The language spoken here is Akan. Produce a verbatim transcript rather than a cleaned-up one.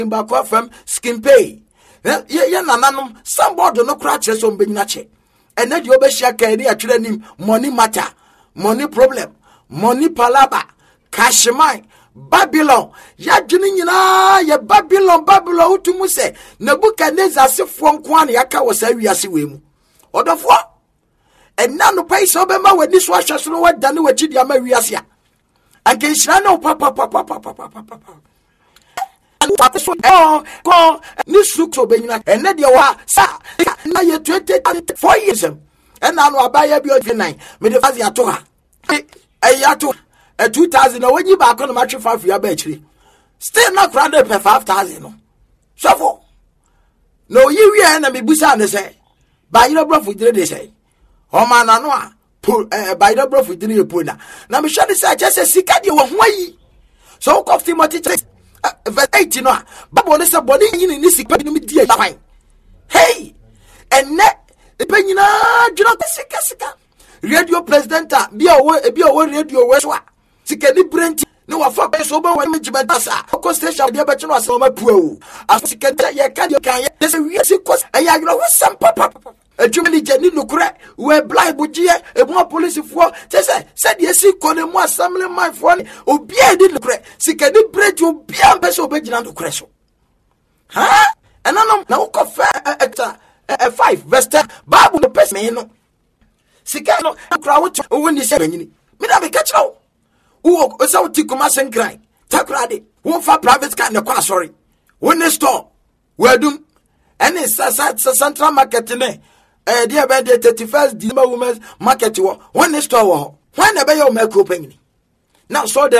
back from skin pay. Ye nananum, somebody no crutches on Benache. And then you overshare career training, money matter, money problem, money palaba, cash mine. Babylon, ya jinina, ya Babylon, Babylon, utumuse, Nebuchadnezzar se from Kwan Yaka was a wiasiwim. Or the four? And none of pay so bema when this was just no what done with Chidiama Wiasia. And can Shano papa papa papa papa papa. And what is oh, go, this looks so big, and then you are, sir, now you're twenty four years. And now I buy a beautiful nine, with the Fazia to her. A yato. A two thousand when you back on the match five for your battery. Still not grounded per five thousand. So for no, you enemy Busan say. By your bluff with they say. Oh man, I know. Pull by the bluff with the puna. Now, Michelle said, just a sick at you one way. So, cough Timothy verse eighteen. But what is a body in this dear line? Hey, and net the penina, do not sick radio president, be away, be away, radio Westwa. Sikeni Brent, no fuck so when Jibadasa, Coco Station, the Bachelor was my pro. As Sikenta, ya can you can, there's a real sequence, and I know some papa. A Germany Jenny Lucre, where blind Bujia, a more police for, said yes, he called him more assembling my phone, or be a little crack. Sikeni Brent, you be a best obedient to crash. Huh? And I know now coffee at five, Vesta, Babu the best man. Sikano, a crowd when you say, me not be catch out. Who is out to come and cry? Takradi, who for private kind of car, sorry. When they store, where do any central market in there? Eh, dear, by the thirty-first December women's market, when they store, when the bayo make opening. Now, so the